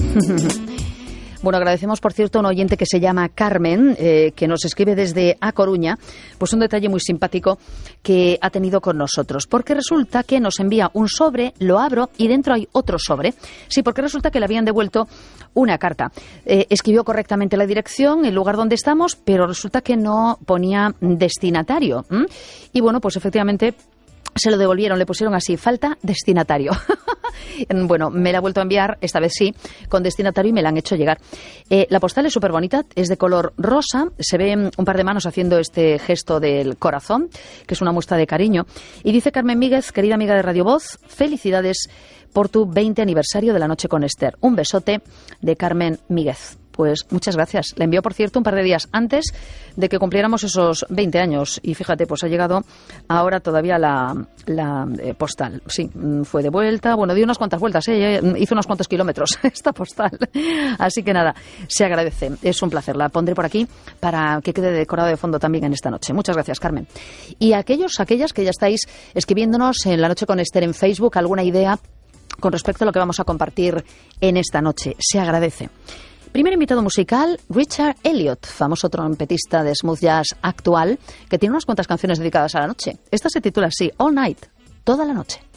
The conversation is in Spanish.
Bueno, agradecemos, por cierto, a un oyente que se llama Carmen, que nos escribe desde A Coruña, pues un detalle muy simpático que ha tenido con nosotros, porque resulta que nos envía un sobre, lo abro y dentro hay otro sobre. Sí, porque resulta que le habían devuelto una carta. Escribió correctamente la dirección, el lugar donde estamos, pero resulta que no ponía destinatario. Y bueno, pues efectivamente se lo devolvieron, le pusieron así, falta destinatario. Bueno, me la ha vuelto a enviar, esta vez sí, con destinatario y me la han hecho llegar. La postal es súper bonita, es de color rosa, se ven un par de manos haciendo este gesto del corazón, que es una muestra de cariño. Y dice Carmen Míguez, querida amiga de Radio Voz, felicidades por tu 20 aniversario de La Noche con Esther. Un besote de Carmen Míguez. Pues muchas gracias. La envió, por cierto, un par de días antes de que cumpliéramos esos 20 años. Y fíjate, pues ha llegado ahora todavía la postal. Sí, fue de vuelta. Bueno, dio unas cuantas vueltas, hizo unos cuantos kilómetros esta postal. Así que nada, se agradece. Es un placer. La pondré por aquí para que quede decorado de fondo también en esta noche. Muchas gracias, Carmen. Y aquellas que ya estáis escribiéndonos en La Noche con Esther en Facebook, alguna idea con respecto a lo que vamos a compartir en esta noche. Se agradece. Primer invitado musical, Richard Elliott, famoso trompetista de smooth jazz actual, que tiene unas cuantas canciones dedicadas a la noche. Esta se titula así, All Night, toda la noche.